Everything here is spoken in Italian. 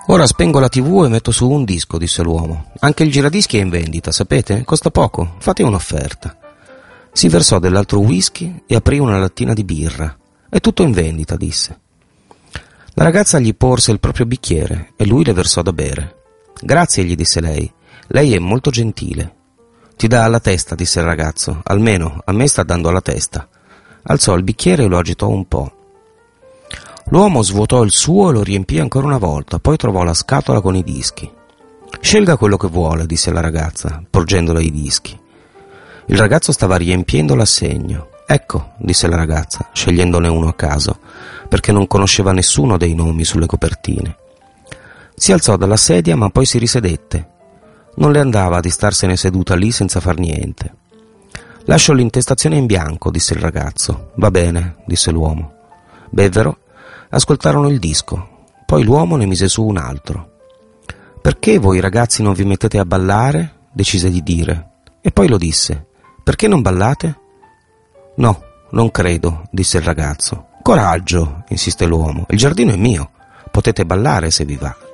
Ora spengo la TV e metto su un disco, disse l'uomo. Anche il giradischi è in vendita, sapete? Costa poco, fate un'offerta. Si versò dell'altro whisky e aprì una lattina di birra. È tutto in vendita, disse. La ragazza gli porse il proprio bicchiere e lui le versò da bere. Grazie, gli disse lei. Lei è molto gentile. Ti dà alla testa, disse il ragazzo. Almeno a me sta dando alla testa. Alzò il bicchiere e lo agitò un po'. L'uomo svuotò il suo e lo riempì ancora una volta, poi trovò la scatola con i dischi. Scelga quello che vuole, disse la ragazza, porgendole i dischi. Il ragazzo stava riempiendo l'assegno. Ecco, disse la ragazza, scegliendone uno a caso, perché non conosceva nessuno dei nomi sulle copertine. Si alzò dalla sedia, ma poi si risedette. Non le andava di starsene seduta lì senza far niente. Lascio l'intestazione in bianco, disse il ragazzo. Va bene, disse l'uomo. Bevvero, ascoltarono il disco, poi l'uomo ne mise su un altro. Perché voi ragazzi non vi mettete a ballare? Decise di dire. E poi lo disse. Perché non ballate? No, non credo, disse il ragazzo. Coraggio, insiste l'uomo, il giardino è mio, potete ballare se vi va.